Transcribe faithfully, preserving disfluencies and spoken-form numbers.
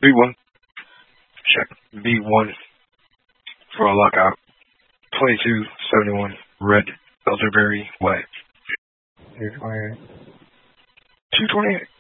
B one. Check. B one for a lockout. twenty-two seventy-one Red Elderberry Way. two twenty-eight. two twenty-eight.